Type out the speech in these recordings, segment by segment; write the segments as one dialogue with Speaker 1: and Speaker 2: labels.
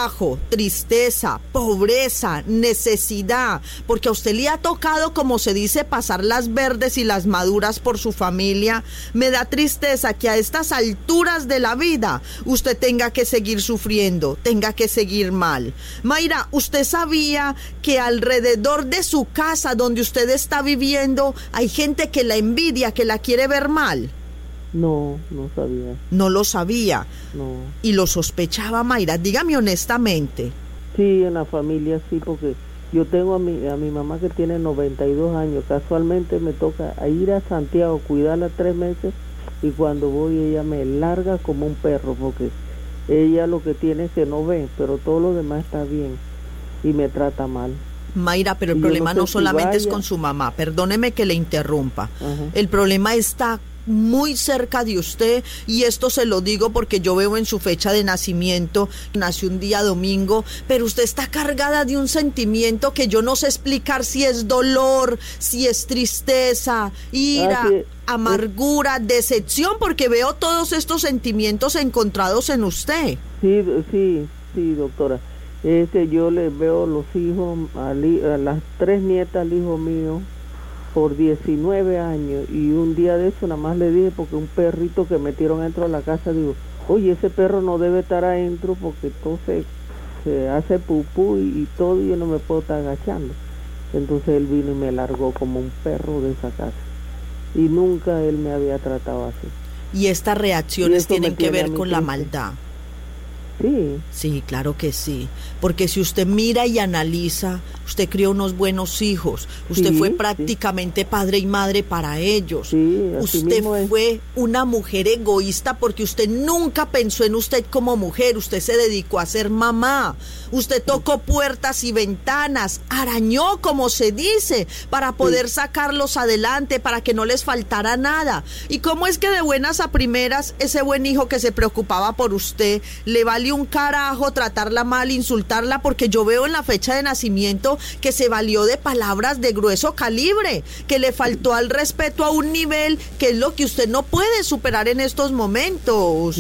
Speaker 1: trabajo, tristeza, pobreza, necesidad, porque a usted le ha tocado, como se dice, pasar las verdes y las maduras por su familia. Me da tristeza que a estas alturas de la vida usted tenga que seguir sufriendo, tenga que seguir mal. Mayra, ¿usted sabía que alrededor de su casa donde usted está viviendo hay gente que la envidia, que la quiere ver mal?
Speaker 2: No, no sabía.
Speaker 1: No lo sabía.
Speaker 2: No.
Speaker 1: ¿Y lo sospechaba, Mayra? Dígame honestamente.
Speaker 2: Sí, en la familia sí, porque yo tengo a mi mamá que tiene 92 años. Casualmente me toca ir a Santiago, cuidarla 3 meses, y cuando voy ella me larga como un perro, porque ella lo que tiene es que no ve, pero todo lo demás está bien, y me trata mal.
Speaker 1: Mayra, pero el problema no solamente es con su mamá, perdóneme que le interrumpa.
Speaker 2: Ajá.
Speaker 1: El problema está muy cerca de usted, y esto se lo digo porque yo veo en su fecha de nacimiento, nació un día domingo, pero usted está cargada de un sentimiento que yo no sé explicar, si es dolor, si es tristeza, ira, amargura, decepción, porque veo todos estos sentimientos encontrados en usted.
Speaker 2: Sí, doctora. Yo le veo los hijos, a las 3 nietas al hijo mío, por 19 años, y un día de eso nada más le dije, porque un perrito que metieron dentro de la casa, digo, oye, ese perro no debe estar adentro porque entonces se hace pupú y todo, y yo no me puedo estar agachando. Entonces él vino y me largó como un perro de esa casa, y nunca él me había tratado así.
Speaker 1: Y estas reacciones tienen que ver con la maldad.
Speaker 2: Sí,
Speaker 1: claro que sí, porque si usted mira y analiza, usted crió unos buenos hijos, usted fue prácticamente padre y madre para ellos, usted fue una mujer egoísta porque usted nunca pensó en usted como mujer, usted se dedicó a ser mamá, usted tocó puertas y ventanas, arañó, como se dice, para poder sacarlos adelante, para que no les faltara nada. ¿Y cómo es que de buenas a primeras ese buen hijo que se preocupaba por usted le valió un carajo tratarla mal, insultarla? Porque yo veo en la fecha de nacimiento que se valió de palabras de grueso calibre, que le faltó al respeto a un nivel que es lo que usted no puede superar en estos momentos.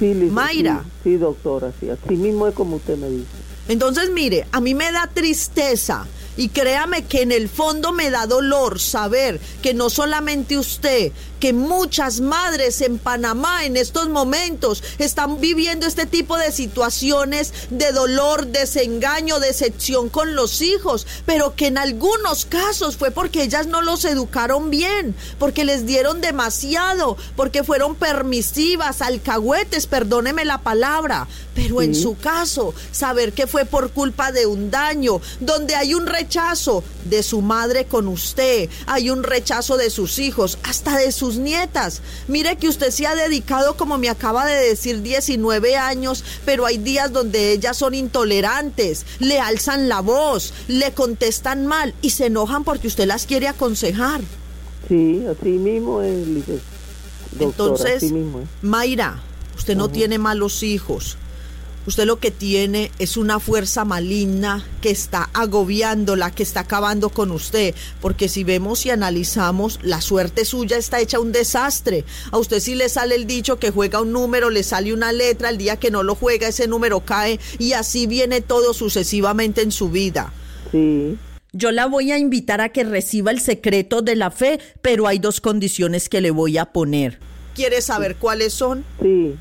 Speaker 1: Mayra.
Speaker 2: Sí, doctora, sí, así mismo es como usted me dice.
Speaker 1: Entonces, mire, a mí me da tristeza, y créame que en el fondo me da dolor saber que no solamente usted, que muchas madres en Panamá en estos momentos están viviendo este tipo de situaciones de dolor, desengaño, decepción con los hijos, pero que en algunos casos fue porque ellas no los educaron bien, porque les dieron demasiado, porque fueron permisivas, alcahuetes, perdóneme la palabra, pero en su caso, saber que fue por culpa de un daño, donde hay un rechazo de su madre con usted, hay un rechazo de sus hijos, hasta de sus nietas. Mire que usted se ha dedicado, como me acaba de decir, 19 años, pero hay días donde ellas son intolerantes, le alzan la voz, le contestan mal y se enojan porque usted las quiere aconsejar.
Speaker 2: Sí, así mismo es, doctora.
Speaker 1: Entonces,
Speaker 2: así mismo es.
Speaker 1: Mayra, usted no tiene malos hijos. Usted lo que tiene es una fuerza maligna que está agobiándola, que está acabando con usted, porque si vemos y analizamos, la suerte suya está hecha un desastre. A usted sí le sale el dicho que juega un número, le sale una letra, el día que no lo juega ese número cae, y así viene todo sucesivamente en su vida.
Speaker 2: Sí.
Speaker 1: Yo la voy a invitar a que reciba el secreto de la fe, pero hay 2 condiciones que le voy a poner. ¿Quiere saber cuáles son?
Speaker 2: Sí.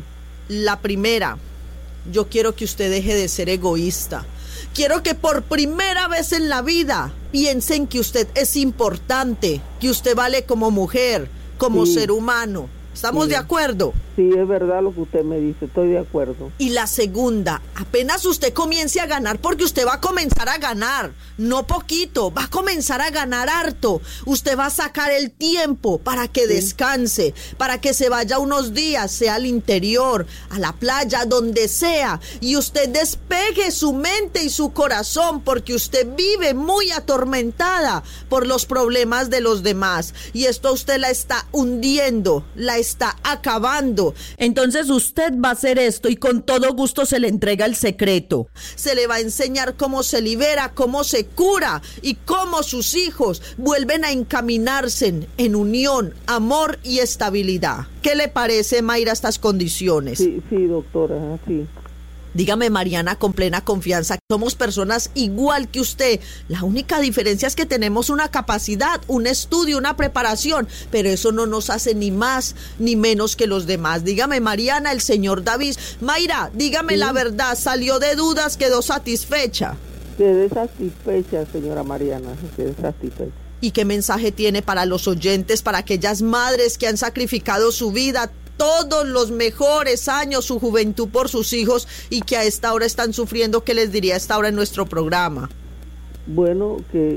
Speaker 1: La primera: yo quiero que usted deje de ser egoísta. Quiero que por primera vez en la vida piensen que usted es importante, que usted vale como mujer, como ser humano. ¿Estamos de acuerdo?
Speaker 2: Sí, es verdad lo que usted me dice, estoy de acuerdo.
Speaker 1: Y la segunda, apenas usted comience a ganar, porque usted va a comenzar a ganar, no poquito, va a comenzar a ganar harto. Usted va a sacar el tiempo para que descanse, para que se vaya unos días, sea al interior, a la playa, donde sea, y usted despeje su mente y su corazón, porque usted vive muy atormentada por los problemas de los demás, y esto a usted la está hundiendo, la está acabando. Entonces usted va a hacer esto y con todo gusto se le entrega el secreto. Se le va a enseñar cómo se libera, cómo se cura y cómo sus hijos vuelven a encaminarse en unión, amor y estabilidad. ¿Qué le parece, Mayra, estas condiciones?
Speaker 2: Sí, doctora, sí.
Speaker 1: Dígame, Mariana, con plena confianza, somos personas igual que usted. La única diferencia es que tenemos una capacidad, un estudio, una preparación, pero eso no nos hace ni más ni menos que los demás. Dígame, Mariana, el señor David. Mayra, dígame la verdad, ¿salió de dudas, quedó satisfecha?
Speaker 2: Quedé satisfecha, señora Mariana, quedé satisfecha.
Speaker 1: ¿Y qué mensaje tiene para los oyentes, para aquellas madres que han sacrificado su vida, todos los mejores años, su juventud por sus hijos y que a esta hora están sufriendo? ¿Qué les diría a esta hora en nuestro programa?
Speaker 2: Bueno, que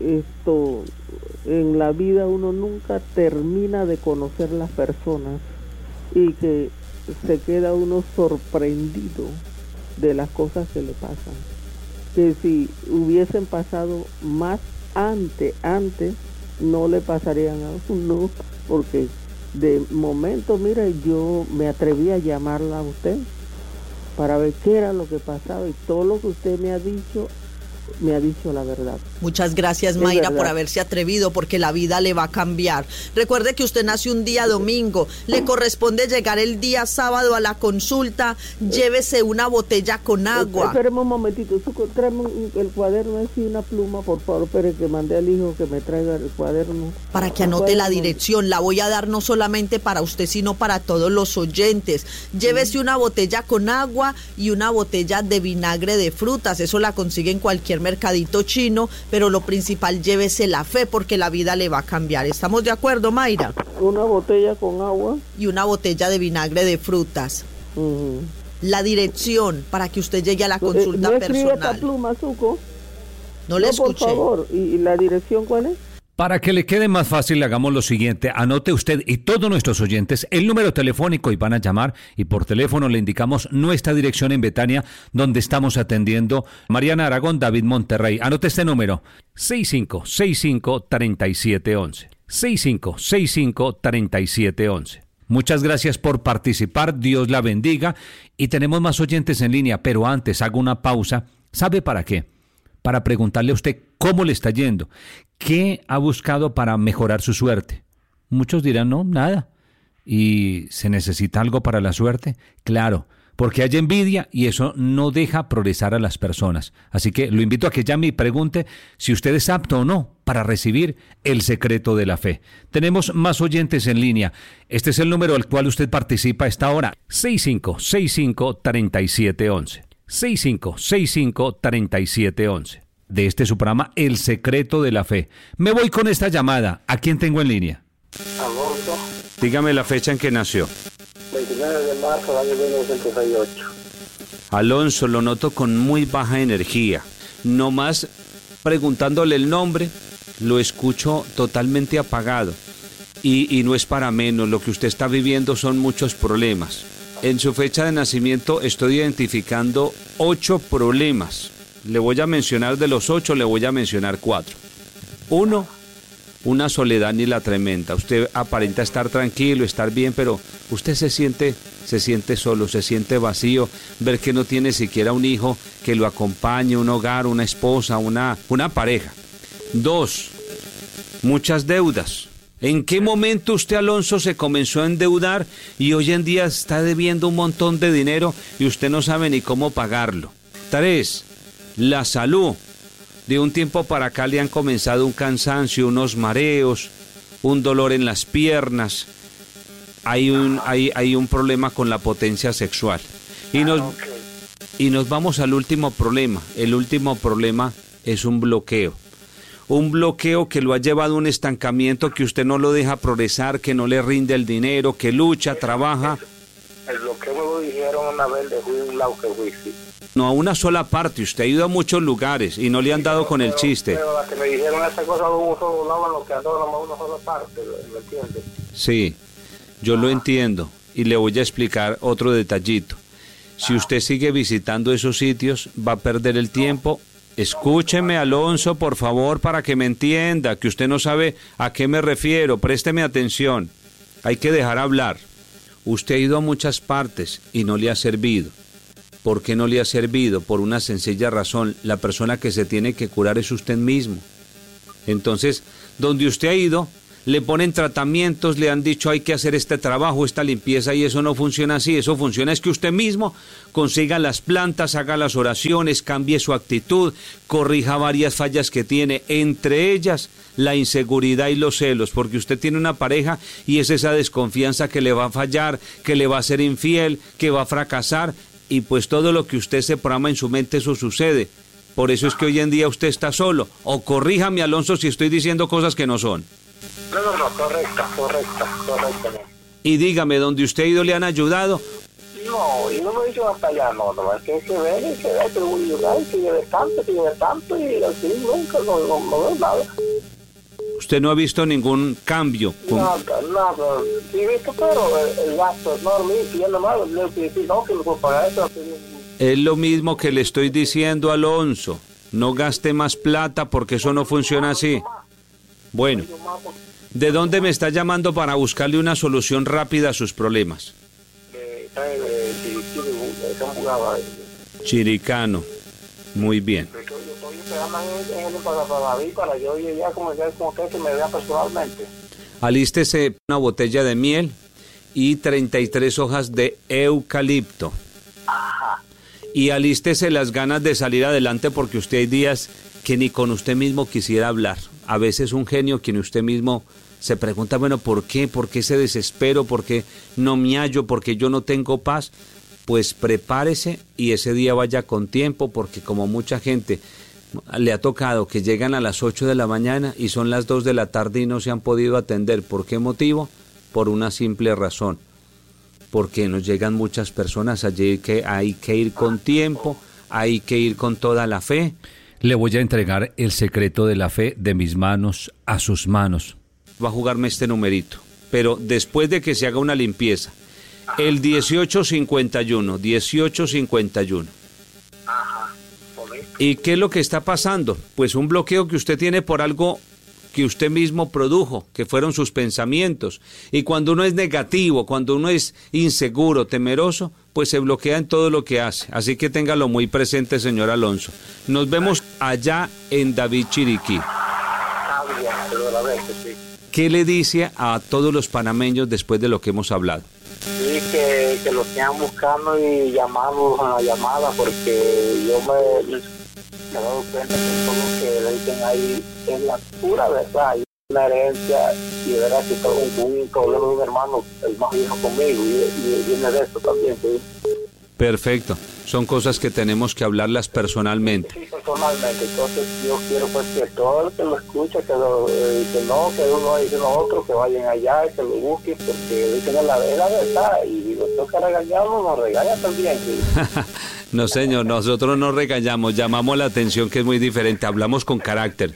Speaker 2: en la vida uno nunca termina de conocer las personas y que se queda uno sorprendido de las cosas que le pasan. Que si hubiesen pasado más antes, no le pasarían a uno, porque de momento, mira, yo me atreví a llamarla a usted para ver qué era lo que pasaba y todo lo que usted me ha dicho la verdad.
Speaker 1: Muchas gracias, Mayra, por haberse atrevido, porque la vida le va a cambiar. Recuerde que usted nació un día domingo, le corresponde llegar el día sábado a la consulta, llévese una botella con agua.
Speaker 2: Espéreme un momentito, tráeme el cuaderno y una pluma, por favor, espere que mandé al hijo que me traiga el cuaderno.
Speaker 1: Para que anote la dirección, la voy a dar no solamente para usted, sino para todos los oyentes. Llévese una botella con agua y una botella de vinagre de frutas, eso la consigue en cualquier mercadito chino, pero lo principal, llévese la fe, porque la vida le va a cambiar. ¿Estamos de acuerdo, Mayra?
Speaker 2: Una botella con agua
Speaker 1: y una botella de vinagre de frutas. La dirección para que usted llegue a la consulta personal.
Speaker 2: Esta pluma, Zuko.
Speaker 1: No le escuché.
Speaker 2: Por favor, ¿y la dirección cuál es?
Speaker 3: Para que le quede más fácil, hagamos lo siguiente. Anote usted y todos nuestros oyentes el número telefónico y van a llamar y por teléfono le indicamos nuestra dirección en Betania, donde estamos atendiendo Mariana Aragón, David Monterrey. Anote este número: 6565-3711. 6565-3711. Muchas gracias por participar, Dios la bendiga. Y tenemos más oyentes en línea, pero antes hago una pausa. ¿Sabe para qué? Para preguntarle a usted cómo le está yendo, qué ha buscado para mejorar su suerte. Muchos dirán, no, nada. ¿Y se necesita algo para la suerte? Claro, porque hay envidia y eso no deja progresar a las personas. Así que lo invito a que llame y pregunte si usted es apto o no para recibir el secreto de la fe. Tenemos más oyentes en línea. Este es el número al cual usted participa a esta hora: 6565-3711. 6565-3711. De este su programa, El Secreto de la Fe. Me voy con esta llamada. ¿A quién tengo en línea?
Speaker 4: Alonso.
Speaker 3: Dígame la fecha en que nació.
Speaker 4: 29 de marzo del año 1968.
Speaker 3: Alonso, lo noto con muy baja energía. No más preguntándole el nombre, lo escucho totalmente apagado. Y no es para menos, lo que usted está viviendo son muchos problemas. En su fecha de nacimiento estoy identificando 8 problemas. Le voy a mencionar de los 8, le voy a mencionar 4. 1, una soledad ni la tremenda. Usted aparenta estar tranquilo, estar bien, pero usted se siente solo, se siente vacío. Ver que no tiene siquiera un hijo que lo acompañe, un hogar, una esposa, una pareja. 2, muchas deudas. ¿En qué momento usted, Alonso, se comenzó a endeudar y hoy en día está debiendo un montón de dinero y usted no sabe ni cómo pagarlo? 3, la salud. De un tiempo para acá le han comenzado un cansancio, unos mareos, un dolor en las piernas. Hay un problema con la potencia sexual. Y nos vamos al último problema. El último problema es un bloqueo. Un bloqueo que lo ha llevado a un estancamiento, que usted no lo deja progresar, que no le rinde el dinero, que lucha, trabaja.
Speaker 4: El bloqueo me lo dijeron una vez de un lado que fui, sí.
Speaker 3: No a una sola parte, usted ha ido a muchos lugares y no le han dado con el chiste.
Speaker 4: Pero la que me dijeron esa cosa de un solo lado, en lo que andó nomás una sola parte, ¿me entiendes?
Speaker 3: Sí, yo lo entiendo y le voy a explicar otro detallito. Si usted sigue visitando esos sitios, va a perder el tiempo. Escúcheme, Alonso, por favor, para que me entienda, que usted no sabe a qué me refiero. Présteme atención. Hay que dejar hablar. Usted ha ido a muchas partes y no le ha servido. ¿Por qué no le ha servido? Por una sencilla razón. La persona que se tiene que curar es usted mismo. Entonces, donde usted ha ido, le ponen tratamientos, le han dicho hay que hacer este trabajo, esta limpieza, y eso no funciona así. Eso funciona es que usted mismo consiga las plantas, haga las oraciones, cambie su actitud, corrija varias fallas que tiene, entre ellas la inseguridad y los celos, porque usted tiene una pareja y es esa desconfianza que le va a fallar, que le va a ser infiel, que va a fracasar, y pues todo lo que usted se programa en su mente, eso sucede. Por eso es que hoy en día usted está solo. O corríjame, Alonso, si estoy diciendo cosas que no son.
Speaker 4: No, correcta.
Speaker 3: Y dígame, ¿dónde usted ha ido le han ayudado?
Speaker 4: No, y no me dicen hasta allá, no, es que ve, que voy a ayudar, que lleve tanto, y así nunca, no veo nada.
Speaker 3: ¿Usted no ha visto ningún cambio?
Speaker 4: Nada, sí he visto, pero el gasto es enorme, y ya nomás le dije, no, que no puedo pagar eso.
Speaker 3: Es lo mismo que le estoy diciendo, Alonso. No gaste más plata porque eso no funciona así. Bueno, ¿de dónde me está llamando para buscarle una solución rápida a sus problemas? Chiricano. Muy bien.
Speaker 4: Yo estoy esperando para yo ya como que me vea personalmente.
Speaker 3: Alístese una botella de miel y 33 hojas de eucalipto.
Speaker 4: Ajá.
Speaker 3: Y alístese las ganas de salir adelante, porque usted hay días que ni con usted mismo quisiera hablar. A veces un genio quien usted mismo se pregunta, bueno, ¿por qué? ¿Por qué ese desespero? ¿Por qué no me hallo? ¿Por qué yo no tengo paz? Pues prepárese y ese día vaya con tiempo, porque como mucha gente le ha tocado que llegan a las 8 de la mañana y son las 2 de la tarde y no se han podido atender. ¿Por qué motivo? Por una simple razón. Porque nos llegan muchas personas allí que hay que ir con tiempo, hay que ir con toda la fe. Le voy a entregar el secreto de la fe de mis manos a sus manos. Va a jugarme este numerito, pero después de que se haga una limpieza. El 1851.
Speaker 4: Ajá.
Speaker 3: ¿Y qué es lo que está pasando? Pues un bloqueo que usted tiene por algo que usted mismo produjo, que fueron sus pensamientos. Y cuando uno es negativo, cuando uno es inseguro, temeroso, pues se bloquea en todo lo que hace. Así que téngalo muy presente, señor Alonso. Nos vemos allá en David Chiriquí. ¿Qué le dice a todos los panameños después de lo que hemos hablado?
Speaker 4: Sí, que lo sigan buscando y llamarlos a la llamada, porque yo me he dado cuenta que todo lo que le dicen ahí es la pura verdad. Hay una herencia, y de verdad que tengo un problema de un hermano, el más viejo conmigo, y viene de esto también. ¿Sí?
Speaker 3: Perfecto. Son cosas que tenemos que hablarlas personalmente.
Speaker 4: Sí, personalmente. Entonces yo quiero pues que todo el que lo escuche, que uno dice otro, que vayan allá y que lo busquen, porque dicen la verdad, y los toca regañarnos, nos regañan también. ¿Sí?
Speaker 3: No, señor, nosotros no regañamos, llamamos la atención, que es muy diferente, hablamos con carácter.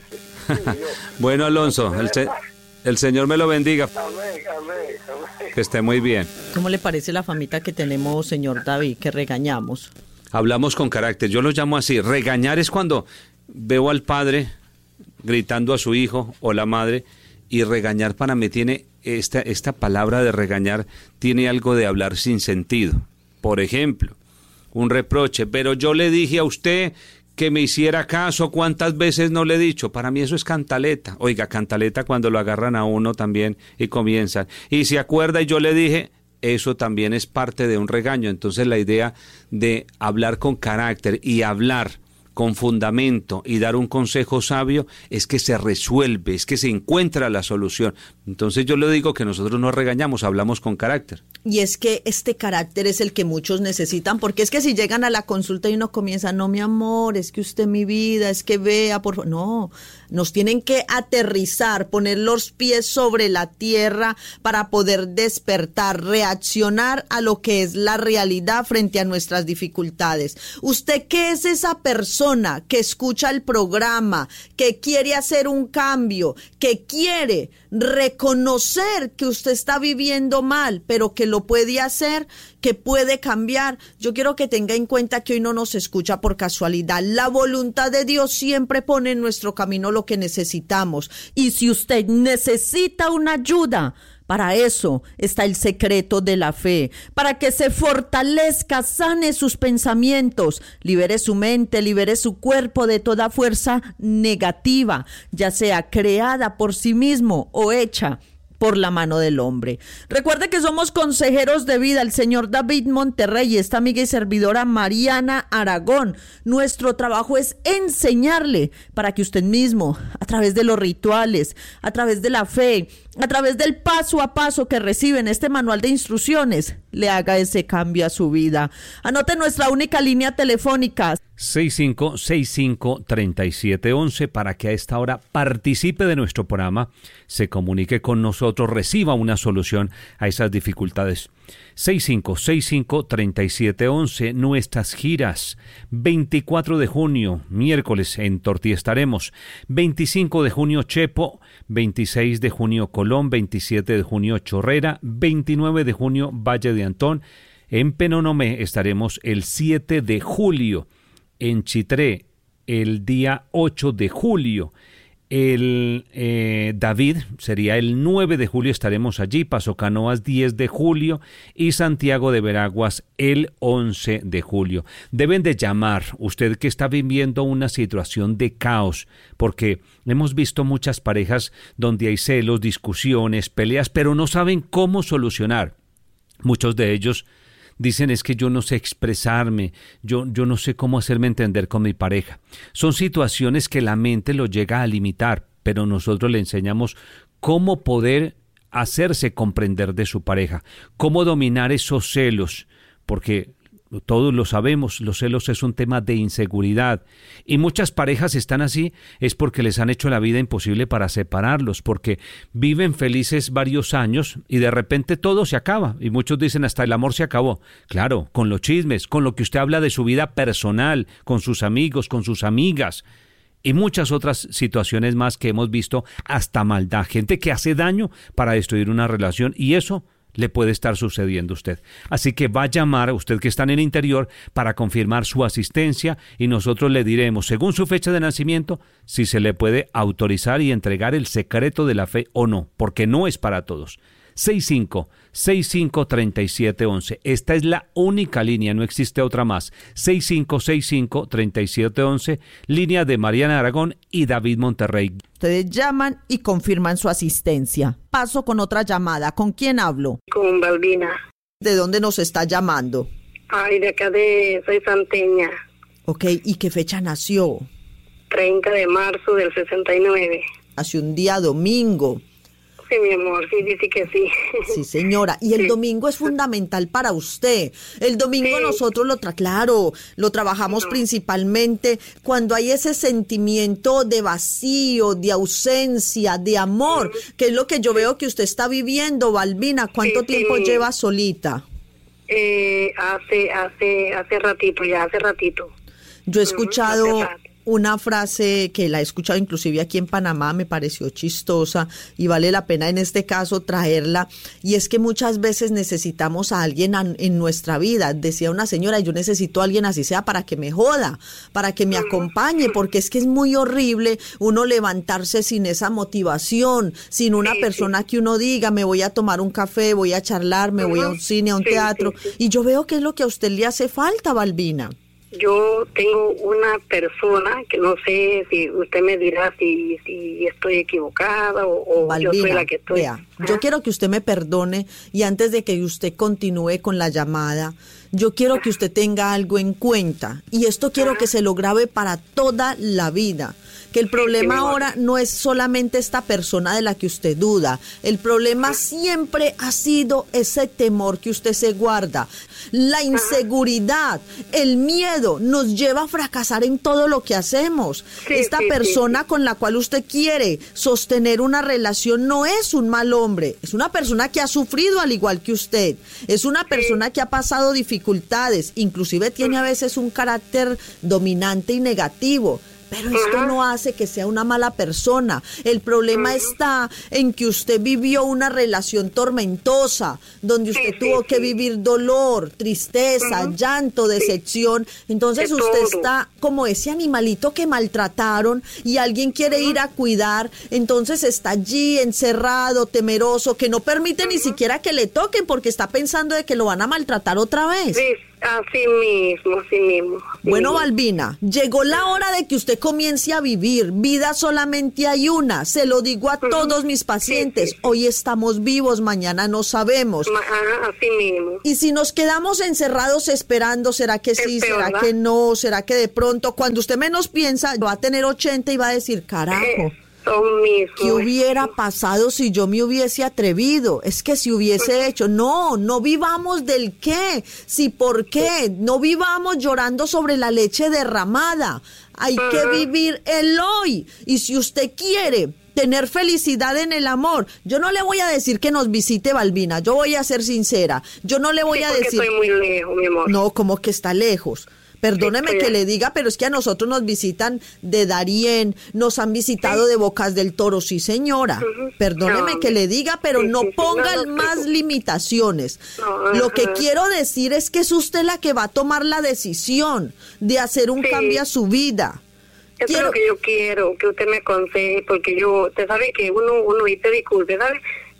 Speaker 3: Bueno, Alonso, el Señor me lo bendiga.
Speaker 4: Amén.
Speaker 3: Que esté muy bien.
Speaker 1: ¿Cómo le parece la famita que tenemos, señor David, que regañamos?
Speaker 3: Hablamos con carácter, yo lo llamo así. Regañar es cuando veo al padre gritando a su hijo o la madre, y regañar para mí tiene, esta palabra de regañar tiene algo de hablar sin sentido. Por ejemplo, un reproche, pero yo le dije a usted que me hiciera caso, ¿cuántas veces no le he dicho? Para mí eso es cantaleta. Oiga, cantaleta cuando lo agarran a uno también y comienzan. Y se acuerda y yo le dije, eso también es parte de un regaño. Entonces la idea de hablar con carácter y hablar con fundamento y dar un consejo sabio es que se resuelve, es que se encuentra la solución. Entonces yo le digo que nosotros no regañamos, hablamos con carácter.
Speaker 1: Y es que este carácter es el que muchos necesitan, porque es que si llegan a la consulta y uno comienza, no, mi amor, es que usted mi vida, es que vea, por favor. No, nos tienen que aterrizar, poner los pies sobre la tierra para poder despertar, reaccionar a lo que es la realidad frente a nuestras dificultades. ¿Usted qué es esa persona que escucha el programa, que quiere hacer un cambio, que quiere reconocer que usted está viviendo mal, pero que lo puede hacer, que puede cambiar? Yo quiero que tenga en cuenta que hoy no nos escucha por casualidad. La voluntad de Dios siempre pone en nuestro camino lo que necesitamos. Y si usted necesita una ayuda Para eso está el secreto de la fe, para que se fortalezca, sane sus pensamientos, libere su mente, libere su cuerpo de toda fuerza negativa, ya sea creada por sí mismo o hecha por la mano del hombre. Recuerde que somos consejeros de vida, el señor David Monterrey y esta amiga y servidora Mariana Aragón. Nuestro trabajo es enseñarle para que usted mismo, a través de los rituales, a través de la fe, a través del paso a paso que recibe en este manual de instrucciones, le haga ese cambio a su vida. Anote nuestra única línea telefónica
Speaker 3: 6565-3711 para que a esta hora participe de nuestro programa, se comunique con nosotros, reciba una solución a esas dificultades. 6565-3711, nuestras giras. 24 de junio, miércoles, en Tortilla estaremos. 25 de junio, Chepo. 26 de junio, Colón. 27 de junio, Chorrera. 29 de junio, Valle de Antón. En Penonomé estaremos el 7 de julio. En Chitré, el día 8 de julio. David sería el 9 de julio, estaremos allí. Paso Canoas 10 de julio y Santiago de Veraguas el 11 de julio. Deben de llamar, usted que está viviendo una situación de caos, porque hemos visto muchas parejas donde hay celos, discusiones, peleas, pero no saben cómo solucionar. Muchos de ellos dicen es que yo no sé expresarme, yo no sé cómo hacerme entender con mi pareja. Son situaciones que la mente lo llega a limitar, pero nosotros le enseñamos cómo poder hacerse comprender de su pareja, cómo dominar esos celos, porque todos lo sabemos, los celos es un tema de inseguridad y muchas parejas están así es porque les han hecho la vida imposible para separarlos, porque viven felices varios años y de repente todo se acaba y muchos dicen hasta el amor se acabó. Claro, con los chismes, con lo que usted habla de su vida personal, con sus amigos, con sus amigas y muchas otras situaciones más que hemos visto, hasta maldad, gente que hace daño para destruir una relación y eso le puede estar sucediendo a usted. Así que va a llamar a usted que está en el interior para confirmar su asistencia y nosotros le diremos, según su fecha de nacimiento, si se le puede autorizar y entregar el secreto de la fe o no, porque no es para todos. 6565-3711. Esta es la única línea, no existe otra más. 6565-3711, línea de Mariana Aragón y David Monterrey.
Speaker 1: Ustedes llaman y confirman su asistencia. Paso con otra llamada. ¿Con quién hablo?
Speaker 5: Con Balbina.
Speaker 1: ¿De dónde nos está llamando?
Speaker 5: Ay, de acá soy santeña.
Speaker 1: Ok, ¿y qué fecha nació?
Speaker 5: 30 de marzo del 69.
Speaker 1: Hace un día domingo.
Speaker 5: Sí, mi amor, sí, dice que sí.
Speaker 1: Sí, señora. Y el domingo es fundamental para usted. El domingo nosotros lo trabajamos principalmente cuando hay ese sentimiento de vacío, de ausencia, de amor, que es lo que yo veo que usted está viviendo, Balbina. ¿Cuánto tiempo lleva solita?
Speaker 5: Hace ratito.
Speaker 1: Yo he escuchado una frase que la he escuchado inclusive aquí en Panamá, me pareció chistosa y vale la pena en este caso traerla, y es que muchas veces necesitamos a alguien en nuestra vida. Decía una señora, yo necesito a alguien así sea para que me joda, para que me acompañe, porque es que es muy horrible uno levantarse sin esa motivación, sin una persona que uno diga, me voy a tomar un café, voy a charlar, me voy a un cine, a un teatro, y yo veo que es lo que a usted le hace falta, Balbina.
Speaker 5: Yo tengo una persona que no sé si usted me dirá si estoy equivocada o
Speaker 1: Balbina,
Speaker 5: yo soy la que estoy.
Speaker 1: Vea, yo quiero que usted me perdone y antes de que usted continúe con la llamada, yo quiero que usted tenga algo en cuenta y esto quiero que se lo grabe para toda la vida. Que el problema ahora no es solamente esta persona de la que usted duda. El problema siempre ha sido ese temor que usted se guarda. La inseguridad, el miedo nos lleva a fracasar en todo lo que hacemos. Esta persona con la cual usted quiere sostener una relación no es un mal hombre. Es una persona que ha sufrido al igual que usted. Es una persona que ha pasado dificultades. Inclusive tiene a veces un carácter dominante y negativo. Pero esto no hace que sea una mala persona. El problema está en que usted vivió una relación tormentosa, donde usted tuvo que vivir dolor, tristeza, llanto, decepción. Entonces usted está como ese animalito que maltrataron y alguien quiere ir a cuidar, entonces está allí encerrado, temeroso, que no permite ni siquiera que le toquen porque está pensando de que lo van a maltratar otra vez.
Speaker 5: Sí, así mismo.
Speaker 1: Bueno, Balbina, llegó la hora de que usted comience a vivir. Vida solamente hay una. Se lo digo a todos mis pacientes. Hoy estamos vivos, mañana no sabemos.
Speaker 5: Así mismo.
Speaker 1: Y si nos quedamos encerrados esperando, ¿será que sí? ¿Será que no? ¿Será que de pronto, cuando usted menos piensa, va a tener 80 y va a decir, carajo? ¿Qué hubiera pasado si yo me hubiese atrevido? Es que si hubiese hecho, no vivamos del qué, si por qué, no vivamos llorando sobre la leche derramada. Hay que vivir el hoy. Y si usted quiere tener felicidad en el amor, yo no le voy a decir que nos visite, Balbina, yo voy a ser sincera, yo no le voy a decir...
Speaker 5: estoy muy lejos, mi amor.
Speaker 1: No, como que está lejos. Perdóneme que le diga, pero es que a nosotros nos visitan de Darién, nos han visitado de Bocas del Toro, sí señora. Perdóneme que le diga, pero no pongan más limitaciones. Lo que quiero decir es que es usted la que va a tomar la decisión de hacer un cambio a su vida.
Speaker 5: Eso es lo que yo quiero, que usted me aconseje, porque yo, usted sabe que uno y te disculpe, ¿sabe?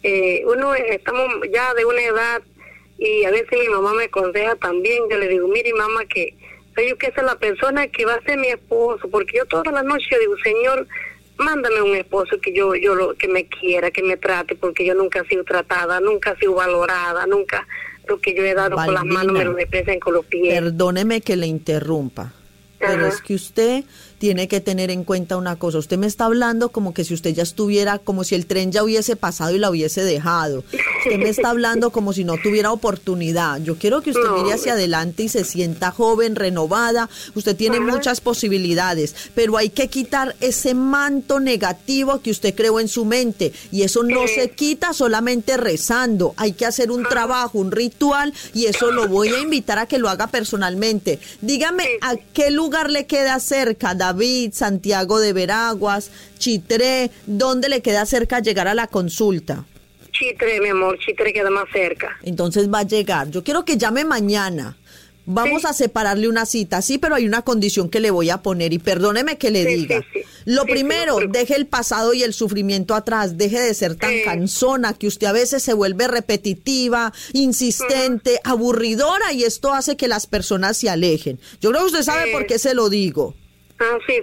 Speaker 5: Uno estamos ya de una edad y a veces mi mamá me aconseja también, yo le digo, mire mamá, que yo que esa es la persona que va a ser mi esposo, porque yo toda la noche digo, Señor, mándame un esposo que que me quiera, que me trate, porque yo nunca he sido tratada, nunca he sido valorada, nunca lo que yo he dado con las manos me lo desprecian con los pies.
Speaker 1: Perdóneme que le interrumpa, pero es que usted tiene que tener en cuenta una cosa. Usted me está hablando como que si usted ya estuviera, como si el tren ya hubiese pasado y la hubiese dejado. Usted me está hablando como si no tuviera oportunidad. Yo quiero que usted mire hacia adelante y se sienta joven, renovada. Usted tiene muchas posibilidades, pero hay que quitar ese manto negativo que usted creó en su mente. Y eso no se quita solamente rezando. Hay que hacer un trabajo, un ritual, y eso lo voy a invitar a que lo haga personalmente. Dígame, ¿a qué lugar le queda cerca? David, Santiago de Veraguas, Chitré, ¿dónde le queda cerca llegar a la consulta?
Speaker 5: Chitré, mi amor, Chitré queda más cerca.
Speaker 1: Entonces va a llegar. Yo quiero que llame mañana. Vamos a separarle una cita, sí, pero hay una condición que le voy a poner y perdóneme que le diga. Lo primero, deje el pasado y el sufrimiento atrás, deje de ser tan cansona, que usted a veces se vuelve repetitiva, insistente, aburridora, y esto hace que las personas se alejen. Yo creo que usted sabe por qué se lo digo.
Speaker 5: Sí.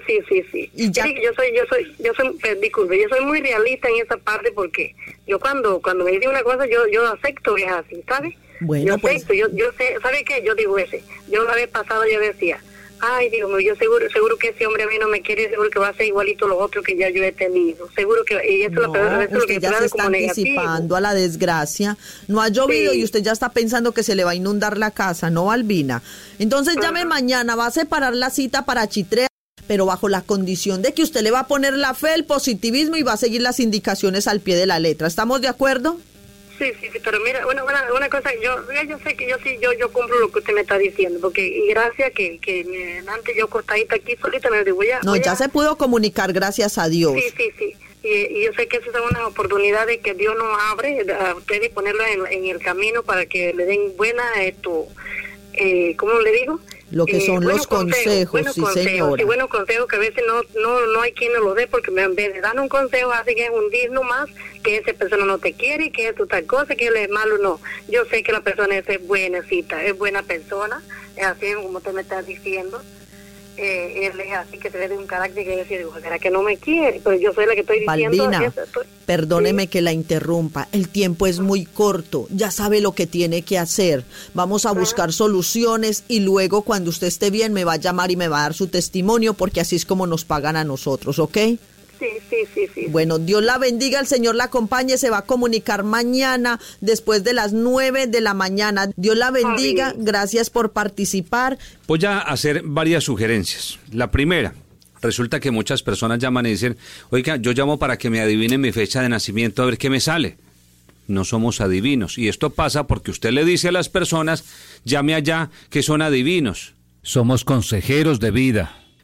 Speaker 1: Y ya...
Speaker 5: disculpe, yo soy muy realista en esa parte, porque yo cuando me dicen una cosa, yo acepto que es así, ¿sabe?
Speaker 1: Bueno,
Speaker 5: yo acepto, yo sé, ¿sabe qué? Yo digo yo la vez pasada yo decía, ay, Dios mío, yo seguro que ese hombre a mí no me quiere, seguro que va a ser igualito a los otros que ya yo he tenido, seguro que, y eso es lo que
Speaker 1: ya se está anticipando a la desgracia, no ha llovido y usted ya está pensando que se le va a inundar la casa, ¿no, Albina? Entonces llame mañana, va a separar la cita para Chitré, pero bajo la condición de que usted le va a poner la fe, el positivismo y va a seguir las indicaciones al pie de la letra. ¿Estamos de acuerdo?
Speaker 5: Sí, pero mira, una cosa, yo sé que yo cumplo lo que usted me está diciendo, porque y gracias que antes yo acostadita aquí solita me digo,
Speaker 1: ya se pudo comunicar, gracias a Dios.
Speaker 5: Sí. Y yo sé que esas son unas oportunidades que Dios nos abre a ustedes, ponerlas en el camino para que le den buena, ¿cómo le digo?
Speaker 1: Lo que son los consejos, sí, señora.
Speaker 5: Y buenos consejos que a veces no hay quien nos los dé, porque en vez de dar un consejo así que es hundir más, que esa persona no te quiere, que es tal cosa, que él es malo, no. Yo sé que la persona es buenacita, es buena persona, es así como usted me está diciendo. Él es así, que se ve de un carácter que yo digo, ¿será que no me quiere? Pero yo soy la que estoy diciendo.
Speaker 1: Balbina, perdóneme que la interrumpa, el tiempo es muy corto, ya sabe lo que tiene que hacer, vamos a buscar soluciones y luego cuando usted esté bien me va a llamar y me va a dar su testimonio, porque así es como nos pagan a nosotros, ¿ok?
Speaker 5: Sí.
Speaker 1: Bueno, Dios la bendiga, el Señor la acompañe, se va a comunicar mañana después de las 9 de la mañana. Dios la bendiga, gracias por participar.
Speaker 3: Voy a hacer varias sugerencias. La primera, resulta que muchas personas llaman y dicen, oiga, yo llamo para que me adivinen mi fecha de nacimiento a ver qué me sale. No somos adivinos, y esto pasa porque usted le dice a las personas, llame allá, que son adivinos. Somos consejeros de vida.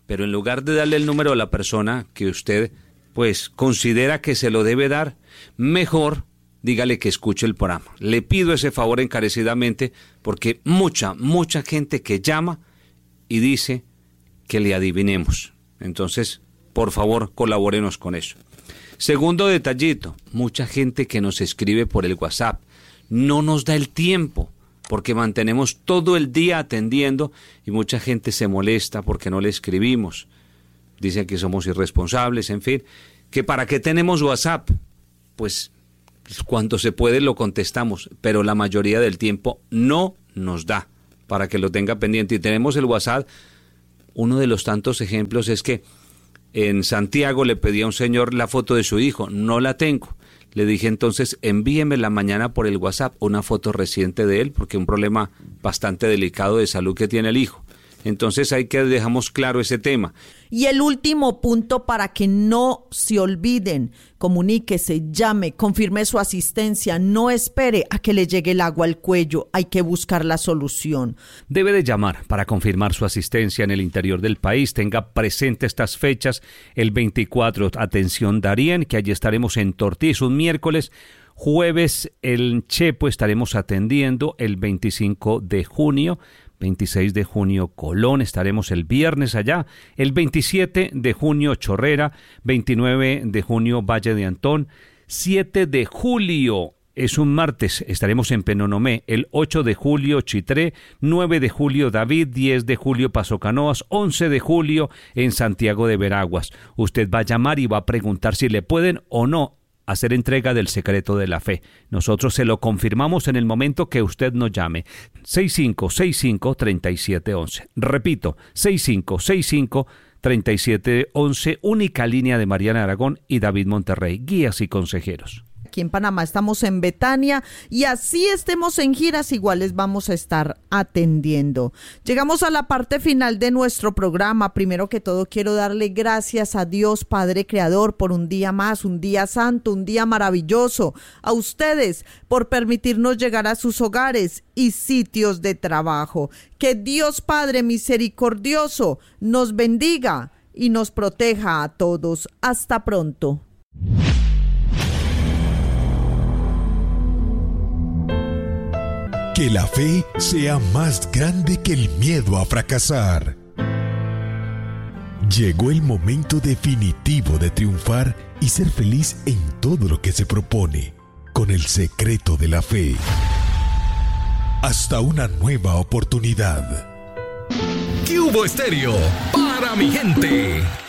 Speaker 3: pero en lugar de darle el número a la persona que usted pues considera que se lo debe dar, mejor dígale que escuche el programa. Le pido ese favor encarecidamente, porque mucha gente que llama y dice que le adivinemos. Entonces, por favor, colabórenos con eso. Segundo detallito, mucha gente que nos escribe por el WhatsApp no nos da el tiempo, porque mantenemos todo el día atendiendo y mucha gente se molesta porque no le escribimos. Dicen que somos irresponsables, en fin. ¿Que para qué tenemos WhatsApp? Pues cuando se puede lo contestamos, pero la mayoría del tiempo no nos da, para que lo tenga pendiente. Y tenemos el WhatsApp. Uno de los tantos ejemplos es que en Santiago le pedí a un señor la foto de su hijo, no la tengo. Le dije entonces, envíeme la mañana por el WhatsApp una foto reciente de él, porque un problema bastante delicado de salud que tiene el hijo. Entonces hay que dejamos claro ese tema.
Speaker 1: Y el último punto, para que no se olviden, comuníquese, llame, confirme su asistencia, no espere a que le llegue el agua al cuello, hay que buscar la solución.
Speaker 6: Debe de llamar para confirmar su asistencia en el interior del país. Tenga presente estas fechas, el 24, atención Darien, que allí estaremos en Tortis un miércoles. Jueves en Chepo estaremos atendiendo el 25 de junio. 26 de junio Colón, estaremos el viernes allá, el 27 de junio Chorrera, 29 de junio Valle de Antón, 7 de julio es un martes, estaremos en Penonomé, el 8 de julio Chitré, 9 de julio David, 10 de julio Paso Canoas, 11 de julio en Santiago de Veraguas. Usted va a llamar y va a preguntar si le pueden o no hacer entrega del secreto de la fe. Nosotros se lo confirmamos en el momento que usted nos llame. 6565-3711. Repito, 6565-3711, única línea de Mariana Aragón y David Monterrey, guías y consejeros.
Speaker 1: Aquí en Panamá estamos en Betania y así estemos en giras, igual les vamos a estar atendiendo. Llegamos a la parte final de nuestro programa. Primero que todo quiero darle gracias a Dios Padre Creador por un día más, un día santo, un día maravilloso. A ustedes por permitirnos llegar a sus hogares y sitios de trabajo. Que Dios Padre misericordioso nos bendiga y nos proteja a todos. Hasta pronto.
Speaker 7: Que la fe sea más grande que el miedo a fracasar. Llegó el momento definitivo de triunfar y ser feliz en todo lo que se propone, con el secreto de la fe. Hasta una nueva oportunidad.
Speaker 8: ¿Qué hubo, Estéreo? Para mi gente.